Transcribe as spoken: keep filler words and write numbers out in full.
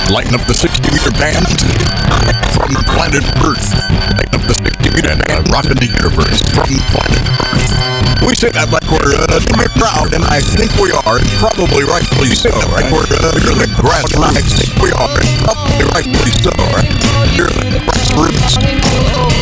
Lighten up the sixty-meter band from planet Earth. Lighten up the sixty-meter band, rocking the universe from planet Earth. We say that like we're uh, damn proud, and I think we are, and probably rightfully so. Like we're uh, you're the grassroots. I think we are, and probably rightfully so. Right? You're the grassroots.